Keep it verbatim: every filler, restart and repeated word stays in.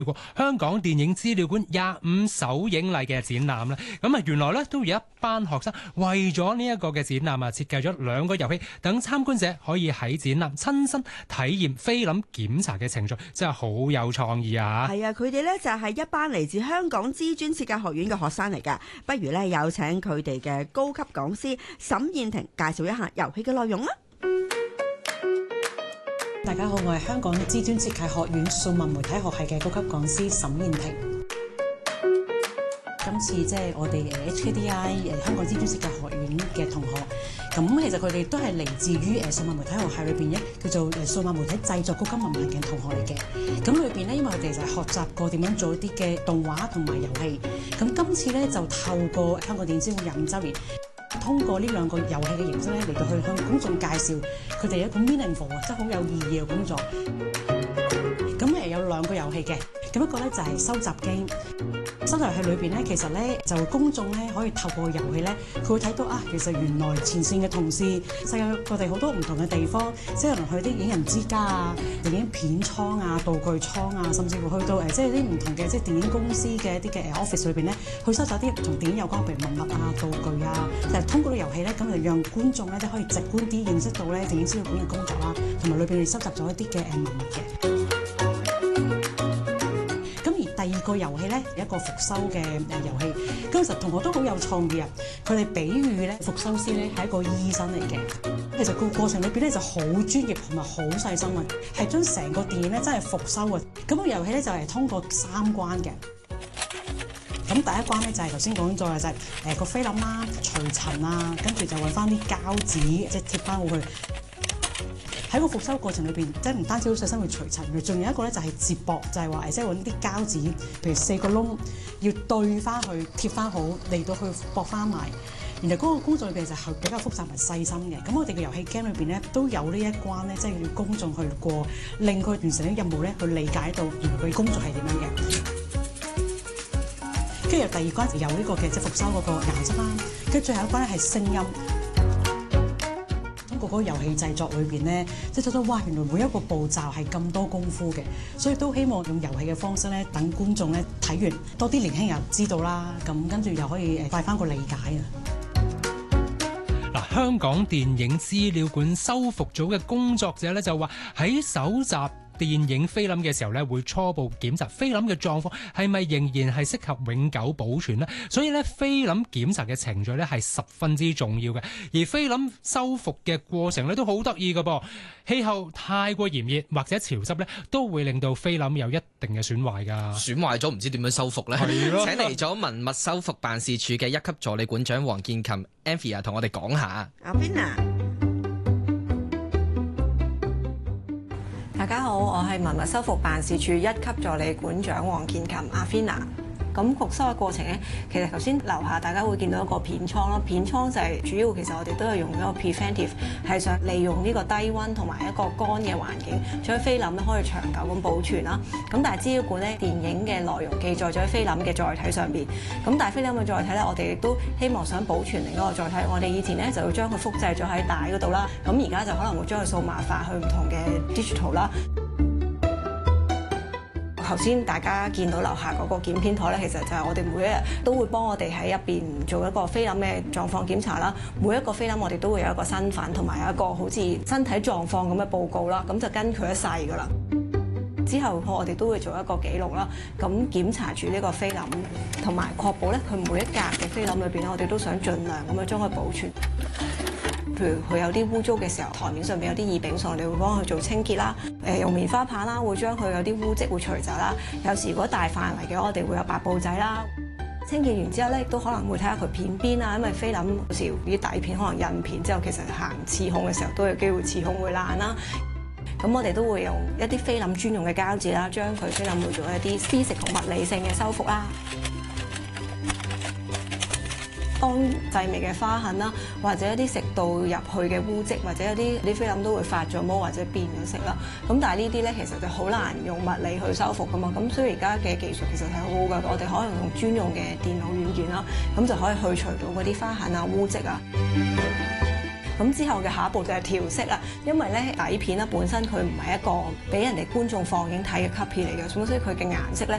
香港電影資料館廿五首映禮嘅展覽咧，咁啊原來咧都有一班學生為咗呢一個嘅展覽啊，設計咗兩個遊戲，等參觀者可以喺展覽親身體驗菲林檢查嘅程序，真係好有創意啊！ 係啊，佢哋呢就係一班嚟自香港知專設計學院嘅學生嚟㗎。不如呢有請佢哋嘅高級講師沈燕婷介紹一下遊戲嘅內容啦。 大家好，我係香港知專設計學院數碼媒體學系嘅高級講師沈燕婷。今次即係我哋誒 H K D I 誒香港知專設計學院嘅同學，咁其實佢哋都係嚟自於誒數碼媒體學系裏邊一叫做誒數碼媒體製作高級文憑嘅同學嚟嘅。咁裏邊咧，因為佢哋就係學習過點樣做一啲嘅動畫同埋遊戲。咁今次咧就透過香港電影資料館廿五週年，通過呢兩個遊戲嘅形式咧嚟到去向公眾介紹佢哋一個 meaningful 啊，即係好有意義嘅工作。咁誒有兩個遊戲嘅，咁一個咧就係收集機。收集器裏邊咧，其實咧就公眾咧可以透過遊戲咧，佢會睇到啊，其實原來前線嘅同事，世界各地好多唔同嘅地方，即係可能去啲影人之家啊、電影片倉啊、道具倉啊，甚至乎去到誒即係啲唔同嘅即係電影公司嘅一啲嘅誒 office 裏邊咧，去收集啲同電影有關，譬如文物啊、道具啊，就係通過啲遊戲咧，咁就讓觀眾咧都可以直觀啲認識到咧電影資料館嘅工作啦，同埋裏邊收集咗一啲嘅誒文物嘅。第二個遊戲咧，一個復修嘅誒遊戲，咁其實同學都好有創意啊！佢哋比喻咧，復修師咧係一個醫生嚟嘅。其實個過程裏邊咧就好專業同埋好細心啊，係將成個電影咧真係復修啊！咁個遊戲咧就係通過三關嘅。咁第一關咧就係頭先講咗嘅，就係誒個菲林啦、除塵啊，跟住就揾翻啲膠紙，即係貼翻好去。喺個復修過程裏邊，即係唔單止好細心去除塵，仲有一個咧就係接駁，就係話誒，即係揾啲膠紙，譬如四個窿，要對翻去貼翻好，嚟到去駁翻埋。然後嗰個工作裏邊就係比較複雜同埋細心嘅。咁我哋嘅遊戲 game 裏邊咧都有呢一關咧，即係要公眾去過，令佢完成啲任務咧，去理解到原來佢工作係點樣嘅。跟住第二關就有呢個嘅即係復修嗰個顏色啦。跟住最後一關咧係聲音。嗰個遊戲製作裏邊咧，即係覺得哇，原來每一個步驟係咁多功夫嘅，所以都希望用遊戲嘅方式咧，等觀眾咧睇完多啲年輕人知道啦，咁跟住又可以誒快翻個理解啊！ 嗱，香港電影資料館修復組嘅工作者咧就話喺搜集電影菲林嘅時候咧，會初步檢查菲林嘅狀況係咪仍然係適合永久保存呢？所以咧，菲林檢查嘅程序咧係十分之重要嘅。而菲林修復嘅過程咧都好得意㗎噃，氣候太過炎熱或者潮濕咧，都會令到菲林有一定嘅損壞㗎。 損壞咗唔知點樣修復咧？係咯，請嚟咗文物修復辦事處嘅一級助理館長黃建琴 Anthea 同我哋講下。 阿 Vina。 大家好，我係文物修復辦事處一級助理館長黃建琴阿 Vina。咁復修嘅過程咧，其實頭先樓下大家會見到一個片倉啦，片倉就係主要其實我哋都係用一個 preventive， 係想利用呢個低溫同埋一個乾嘅環境，將菲林咧可以長久咁保存啦。咁但係資料館咧電影嘅內容記載咗喺菲林嘅載體上邊，咁但係菲林嘅載體咧，我哋亦都希望想保存另一個載體。我哋以前咧就會將佢複製咗喺帶嗰度啦，咁而家就可能會將佢數碼化去唔同嘅 digital 啦。頭先大家見到樓下嗰個檢片台咧，其實就係我哋每一日都會幫我哋喺入邊做一個菲林嘅狀況檢查啦。每一個菲林我哋都會有一個身份同埋有一個好似身體狀況咁嘅報告啦，咁就跟佢一世噶啦。之後我哋都會做一個記錄啦，咁檢查住呢個菲林，同埋確保咧佢每一格嘅菲林裏邊咧，我哋都想盡量咁樣將佢保存。譬如佢有啲污糟嘅時候，台面上邊有啲異丙醇，我哋會幫佢做清潔啦。誒用棉花棒啦，會將佢有啲污漬會除走啦。有時如果大範圍嘅，我哋會有白布仔啦。清潔完之後咧，亦都可能會睇下佢片邊啊，因為菲林有時啲底片可能印片之後，其實行刺控嘅時候都有機會刺控會爛啦。咁我哋都會用一啲菲林專用嘅膠紙啦，將佢菲林會做一啲 physical 同物理性嘅修復啦。當細微嘅花痕啦，或者一啲食道入去嘅污漬，或者有啲啲菲林都會發咗毛或者變咗色啦。咁但係呢啲咧，其實就好難用物理去修復噶嘛。咁所以而家嘅技術其實係好好噶，我哋可能用專用嘅電腦軟件啦，咁就可以去除到嗰啲花痕啊、污漬啊。咁咁之後嘅下一步就係調色啦，因為咧底片咧本身佢唔係一個俾人哋觀眾放映睇嘅 copy 嚟嘅，咁所以佢嘅顏色咧